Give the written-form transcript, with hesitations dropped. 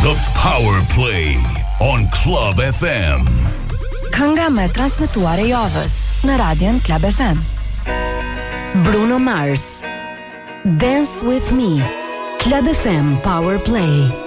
The Power Play on Club FM. Kënga me transmetuar e javës në Radion Club FM. Bruno Mars, Dance With Me, Club FM Power Play.